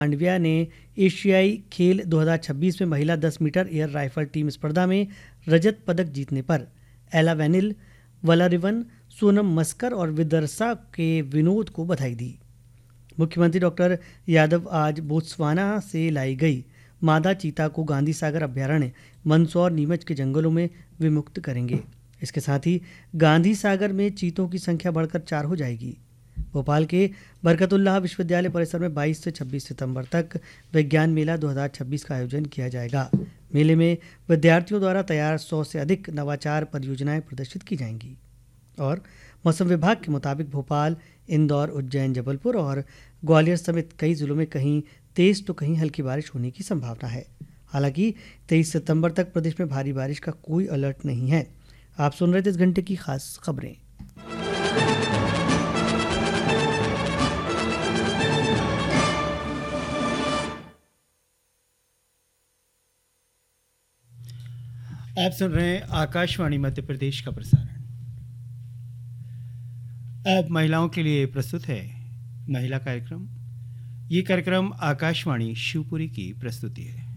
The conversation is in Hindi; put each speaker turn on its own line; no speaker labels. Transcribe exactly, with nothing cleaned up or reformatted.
मांडविया ने एशियाई खेल दो हज़ार छब्बीस में महिला दस मीटर एयर राइफल टीम स्पर्धा में रजत पदक जीतने पर एला वेनिल, वलारिवन, सोनम मस्कर और विदर्सा के विनोद को बधाई दी। मुख्यमंत्री डॉक्टर यादव आज बोत्सवाना से लाई गई मादा चीता को गांधी सागर अभ्यारण्य मंदसौर नीमच के जंगलों में विमुक्त करेंगे। इसके साथ ही गांधी सागर में चीतों की संख्या बढ़कर चार हो जाएगी। भोपाल के बरकतुल्लाह विश्वविद्यालय परिसर में बाईस से छब्बीस सितंबर तक विज्ञान मेला दो हज़ार छब्बीस का आयोजन किया जाएगा। मेले में विद्यार्थियों द्वारा तैयार सौ से अधिक नवाचार परियोजनाएं प्रदर्शित की जाएंगी। और मौसम विभाग के मुताबिक भोपाल, इंदौर, उज्जैन, जबलपुर और ग्वालियर समेत कई जिलों में कहीं तेज तो कहीं हल्की बारिश होने की संभावना है। हालांकि तेईस सितंबर तक प्रदेश में भारी बारिश का कोई अलर्ट नहीं है। आप सुन रहे थे इस घंटे की खास खबरें।
आप सुन रहे हैं आकाशवाणी मध्य प्रदेश का प्रसारण। अब महिलाओं के लिए प्रस्तुत है महिला कार्यक्रम। ये कार्यक्रम आकाशवाणी शिवपुरी की प्रस्तुति है।